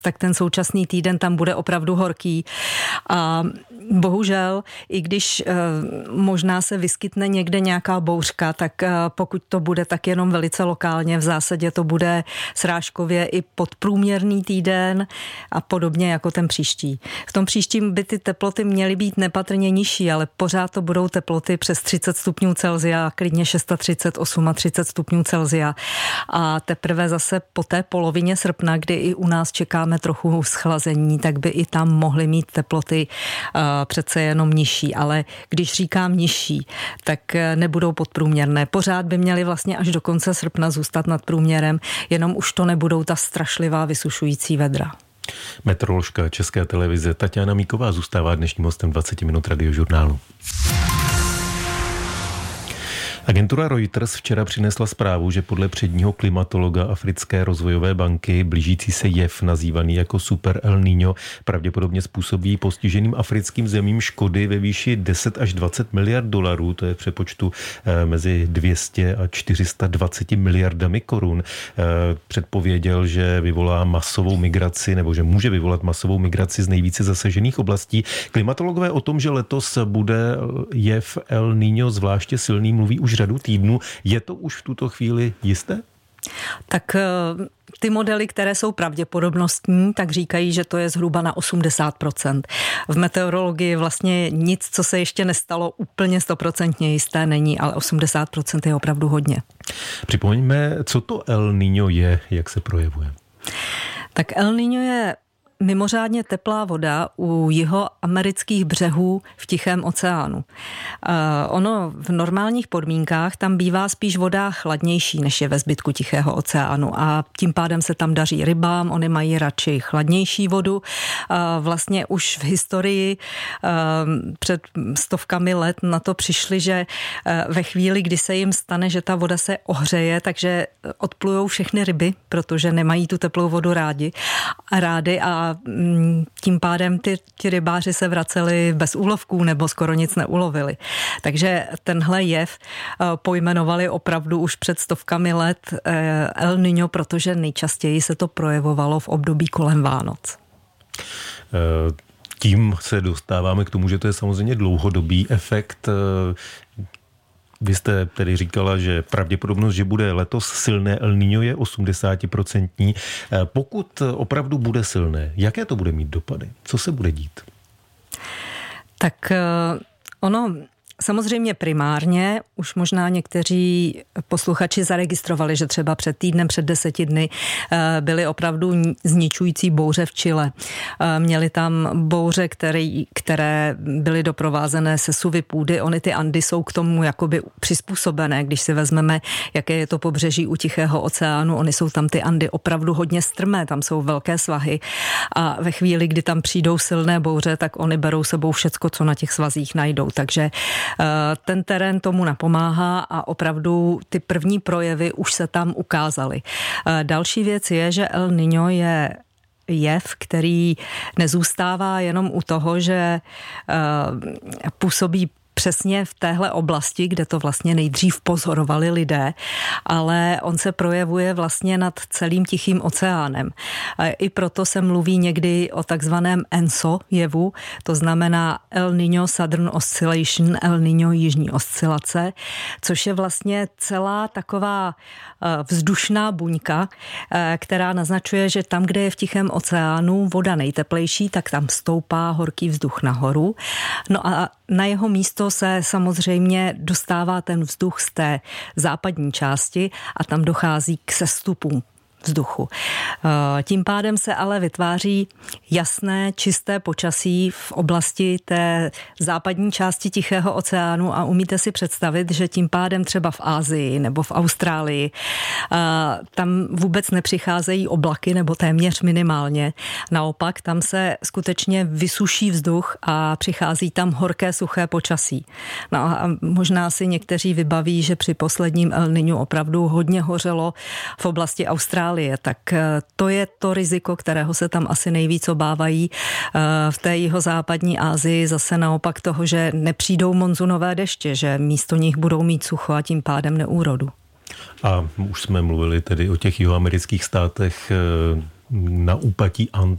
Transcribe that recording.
tak ten současný týden tam bude opravdu horký. A bohužel, i když možná se vyskytne někde nějaká bouřka, tak pokud to bude tak jenom velice lokálně, v zásadě to bude srážkově i podprůměrný týden a podobně jako ten příští. V tom příštím by ty teploty měly být nepatrně nižší, ale pořád to budou teploty přes 30 stupňů Celsia, klidně 630, 38 stupňů Celsia. A teprve zase po té polovině srpna, kdy i u nás čekáme trochu schlazení, tak by i tam mohly mít teploty přece jenom nižší. Ale když říkám nižší, tak nebudou podprůměrné. Pořád by měly vlastně až do konce srpna zůstat nad průměrem, jenom už to nebudou ta strašlivá vysušující vedra. Meteoroložka České televize Taťána Míková zůstává dnešním hostem 20 minut radiožurnálu. Agentura Reuters včera přinesla zprávu, že podle předního klimatologa Africké rozvojové banky blížící se jev nazývaný jako Super El Niño pravděpodobně způsobí postiženým africkým zemím škody ve výši 10 až 20 miliard dolarů, to je v přepočtu mezi 200 a 420 miliardami korun. Předpověděl, že vyvolá masovou migraci, nebo že může vyvolat masovou migraci z nejvíce zasažených oblastí. Klimatologové o tom, že letos bude jev El Niño zvláště silný, mluví už řadu týdnů. Je to už v tuto chvíli jisté? Tak ty modely, které jsou pravděpodobnostní, tak říkají, že to je zhruba na 80%. V meteorologii vlastně nic, co se ještě nestalo, úplně 100% jisté není, ale 80% je opravdu hodně. Připomeňme, co to El Niño je, jak se projevuje. Tak El Niño je mimořádně teplá voda u jihoamerických břehů v Tichém oceánu. Ono v normálních podmínkách tam bývá spíš voda chladnější, než je ve zbytku Tichého oceánu a tím pádem se tam daří rybám, oni mají radši chladnější vodu. Vlastně už v historii před stovkami let na to přišli, že ve chvíli, kdy se jim stane, že ta voda se ohřeje, takže odplujou všechny ryby, protože nemají tu teplou vodu rády a tím pádem ti rybáři se vraceli bez úlovků nebo skoro nic neulovili. Takže tenhle jev pojmenovali opravdu už před stovkami let El Niño, protože nejčastěji se to projevovalo v období kolem Vánoc. Tím se dostáváme k tomu, že to je samozřejmě dlouhodobý efekt. Vy jste tedy říkala, že pravděpodobnost, že bude letos silné El Niño je 80%. Pokud opravdu bude silné, jaké to bude mít dopady? Co se bude dít? Tak ono samozřejmě primárně, už možná někteří posluchači zaregistrovali, že třeba před týdnem, před 10 dny byly opravdu zničující bouře v Chile. Měli tam bouře, které byly doprovázené sesuvy půdy. Ony ty Andy jsou k tomu jakoby přizpůsobené. Když si vezmeme, jaké je to pobřeží u Tichého oceánu, ony jsou tam ty Andy opravdu hodně strmé, tam jsou velké svahy a ve chvíli, kdy tam přijdou silné bouře, tak oni berou sebou všecko, co na těch svazích najdou. Takže ten terén tomu napomáhá a opravdu ty první projevy už se tam ukázaly. Další věc je, že El Niño je jev, který nezůstává jenom u toho, že působí přesně v téhle oblasti, kde to vlastně nejdřív pozorovali lidé, ale on se projevuje vlastně nad celým Tichým oceánem. I proto se mluví někdy o takzvaném ENSO jevu, to znamená El Niño Southern Oscillation, El Niño jižní oscilace, což je vlastně celá taková vzdušná buňka, která naznačuje, že tam, kde je v Tichém oceánu voda nejteplejší, tak tam stoupá horký vzduch nahoru. No a na jeho místo se samozřejmě dostává ten vzduch z té západní části a tam dochází k sestupu vzduchu. Tím pádem se ale vytváří jasné, čisté počasí v oblasti té západní části Tichého oceánu a umíte si představit, že tím pádem třeba v Asii nebo v Austrálii tam vůbec nepřicházejí oblaky nebo téměř minimálně. Naopak tam se skutečně vysuší vzduch a přichází tam horké, suché počasí. No a možná si někteří vybaví, že při posledním El Niñu opravdu hodně hořelo v oblasti Austrálie, tak to je to riziko, kterého se tam asi nejvíc obávají. V té jihozápadní Asii zase naopak toho, že nepřijdou monzunové deště, že místo nich budou mít sucho a tím pádem neúrodu. A už jsme mluvili tedy o těch jihoamerických státech na úpatí And